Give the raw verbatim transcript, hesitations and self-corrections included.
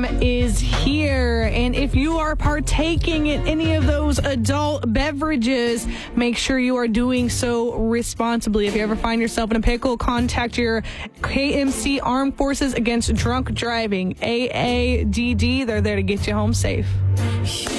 is here. And if you are partaking in any of those adult beverages, make sure you are doing so responsibly. If you ever find yourself in a pickle, contact your K M C Armed Forces Against Drunk Driving, A A D D. They're there to get you home safe.